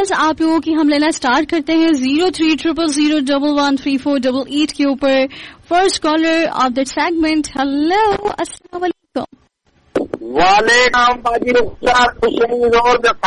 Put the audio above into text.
Calls आप लोगों की हम लेना स्टार्ट करते हैं 0300011488 के ऊपर। First caller of the segment, hello अस्सलाम वालेकुम। वालेकुम बाजी